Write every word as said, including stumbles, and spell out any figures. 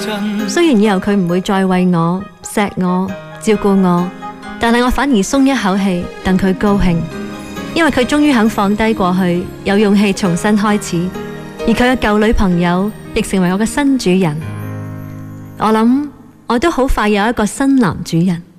雖然以後佢唔會再為我錫我照顧我，但係我反而鬆一口氣，戥佢高興，因為佢終於肯放低過去，有勇氣重新開始，而佢嘅舊女朋友亦成為我嘅新主人。我諗我都好快有一個新男主人。